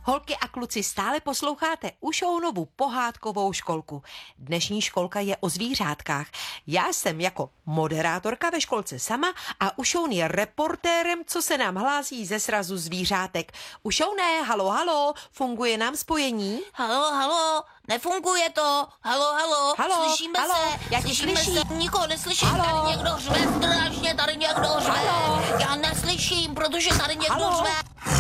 Holky a kluci, stále posloucháte Ušounovu pohádkovou školku. Dnešní školka je o zvířátkách. Já jsem jako moderátorka ve školce sama a Ušoun je reportérem, co se nám hlásí ze srazu zvířátek. Ušouné, halo, halo, funguje nám spojení? Halo, halo, nefunguje to. Halo, halo, Halo, slyšíme halo, se. já tě Slyšíme slyším. se, nikoho neslyším. Halo. Tady někdo řve strašně, tady někdo řve. Halo. Já neslyším, protože tady někdo Halo. řve.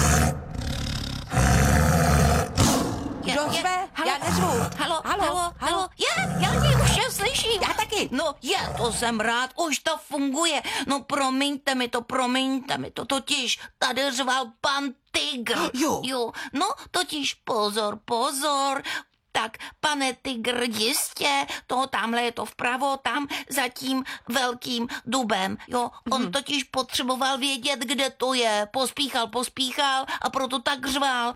Kdo řve? Já neřvu. Halo, Halo, halo, halo. halo. Já tě už je slyším. Já taky. No, to jsem rád, už to funguje. No, promiňte mi to, totiž tady řval pan Tygr. Jo. No, totiž pozor. Tak, pane Tygr, jistě, tamhle je to vpravo, tam za tím velkým dubem, jo. On totiž potřeboval vědět, kde to je. Pospíchal a proto tak řval.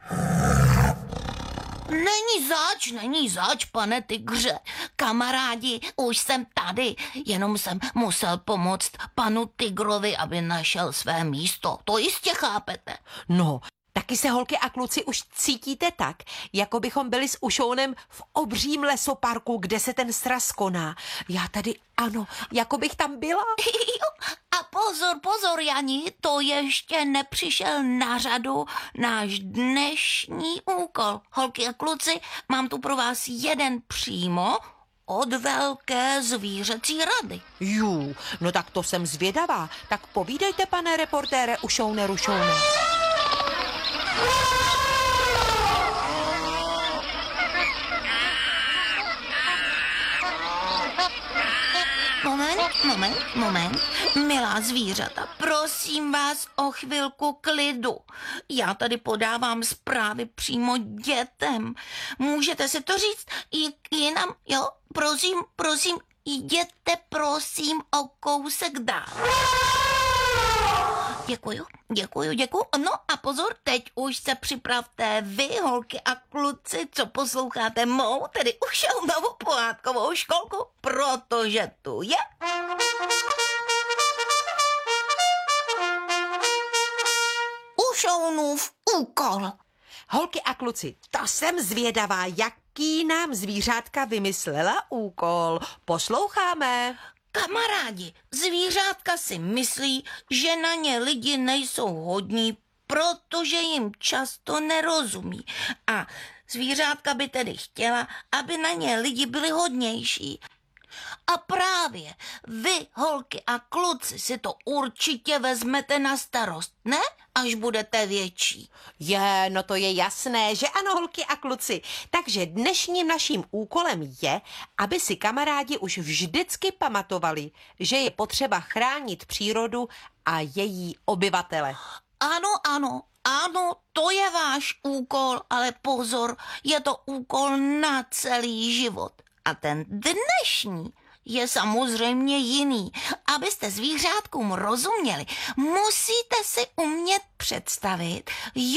Není zač, pane Tygře. Kamarádi, už jsem tady, jenom jsem musel pomoct panu Tygrovi, aby našel své místo. To jistě chápete. No, taky se holky a kluci už cítíte tak, jako bychom byli s Ušounem v obřím lesoparku, kde se ten sraz koná. Já tady ano, jako bych tam byla. A pozor, Jani, to ještě nepřišel na řadu náš dnešní úkol. Holky a kluci, mám tu pro vás jeden přímo od velké zvířecí rady. No tak to jsem zvědavá. Tak povídejte, pane reportére Ušoune Rušoune. Moment. Milá zvířata, prosím vás o chvilku klidu. Já tady podávám zprávy přímo dětem. Můžete si to říct i jinam, jo? Prosím, jděte prosím o kousek dál. Děkuju. No a pozor, teď už se připravte vy, holky a kluci, co posloucháte mou, tedy Ušounovu pohádkovou školku, protože tu je... Ušounův úkol. Holky a kluci, to jsem zvědavá, jaký nám zvířátka vymyslela úkol. Posloucháme. Kamarádi, zvířátka si myslí, že na ně lidi nejsou hodní, protože jim často nerozumí. A zvířátka by tedy chtěla, aby na ně lidi byli hodnější. A právě vy, holky a kluci, si to určitě vezmete na starost, ne? Až budete větší. No to je jasné, že ano, holky a kluci. Takže dnešním naším úkolem je, aby si kamarádi už vždycky pamatovali, že je potřeba chránit přírodu a její obyvatele. Ano, to je váš úkol, ale pozor, je to úkol na celý život. A ten dnešní je samozřejmě jiný. Abyste zvířátkům rozuměli, musíte si umět představit,